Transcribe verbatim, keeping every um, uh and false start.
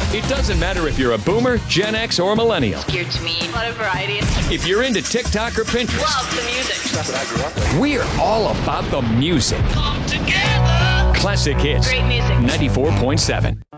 It doesn't matter if you're a boomer, Gen X, or millennial. Geared to me. A lot of variety. If you're into TikTok or Pinterest. Love the music. That's what I grew up with. We're all about the music. Come together. Classic Hits. Great music. ninety-four point seven.